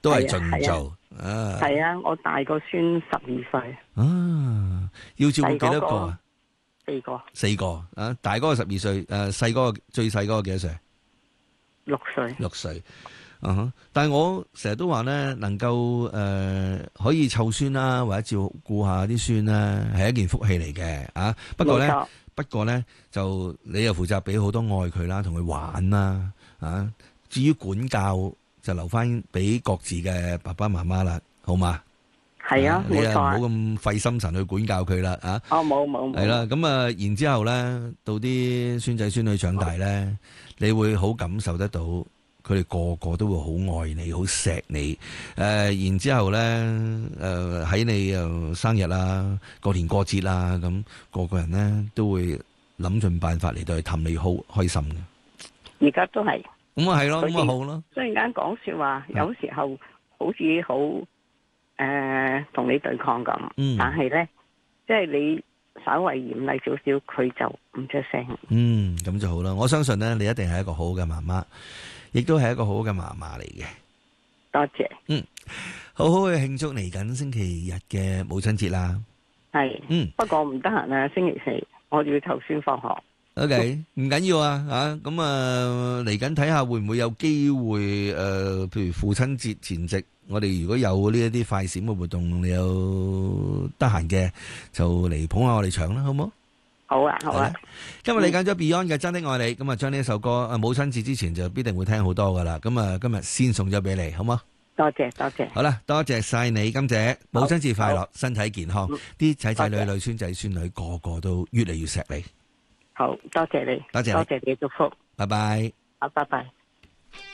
都係盡做啊。 係啊，我大個孫12歲， 要照顧幾多個啊 ？4個 ？4個啊，大嗰個12歲，細嗰個最細嗰個幾多歲 ？6歲。 6歲。但係我成日都話咧，能夠可以湊孫啦，或者照顧下啲孫啦，係一件福氣嚟嘅啊。不過咧就你又負責俾好多愛佢啦，同佢玩啦啊。至於管教就留翻俾各自嘅爸爸媽媽啦，好嘛？ 係啊， 你冇錯。 唔好咁費心神去管教佢啦啊。 冇。 係啦，咁然之後咧，到啲孫仔孫女長大咧，你會好感受得到。佢哋個個都會好愛你，好錫你。然之後咧，喺你生日啦、過年過節啦，咁個人咧都會諗盡辦法嚟到去氹你好開心嘅。 而家都係。 咁啊係咯，咁啊好咯。 雖然間講說話，有時候好似好同你對抗咁，但係咧，即係你稍微嚴厲少少，佢就唔出聲。 咁就好啦。我相信咧，你一定係一個好嘅媽媽。亦都係一個好嘅媽媽嚟嘅， 多謝。 好好去慶祝嚟緊星期日嘅母親節啦。 係，不過唔得閒啊，星期4我要湊孫放學。 OK，唔緊要啊，咁嚟緊睇下會唔會有機會譬如父親節前夕，我哋如果有呢一啲快閃嘅活動，你有得閒嘅就嚟捧下我哋場啦，好唔好？ 好啊。 今日你揀咗 Beyond 嘅《真的愛你》，咁將呢一首歌母親節之前就必定會聽好多噶啦。咁今日先送咗俾你，好冇？ 多謝。 好啦，多謝晒你，金姐，母親節快樂，身體健康，啲仔仔女女、孫仔孫女個個都越嚟越錫你。 好，多謝你，多謝你祝福。 拜拜。 拜拜。